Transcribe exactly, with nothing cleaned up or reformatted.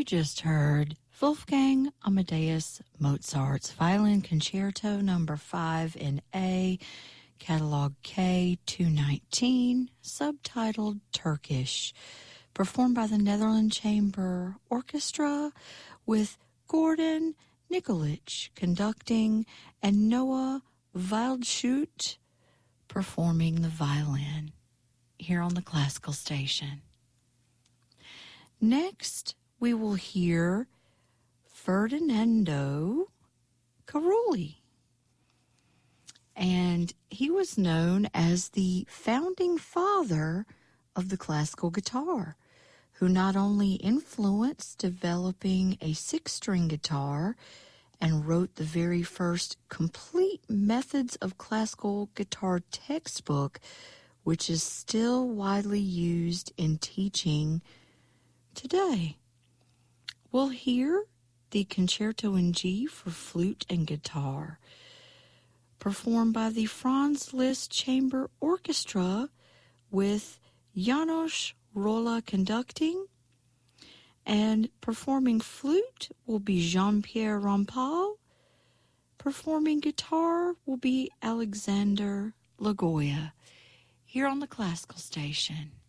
You just heard Wolfgang Amadeus Mozart's Violin Concerto number five in A, Catalog K two nineteen, subtitled Turkish, performed by the Netherlands Chamber Orchestra with Gordon Nikolic conducting and Noah Wildschut performing the violin here on the Classical Station. Next, we will hear Ferdinando Carulli. And he was known as the founding father of the classical guitar, who not only influenced developing a six-string guitar and wrote the very first complete methods of classical guitar textbook, which is still widely used in teaching today. We'll hear the Concerto in G for flute and guitar, performed by the Franz Liszt Chamber Orchestra with Janos Rolla conducting, and performing flute will be Jean-Pierre Rampal. Performing guitar will be Alexander Lagoya, here on the Classical Station.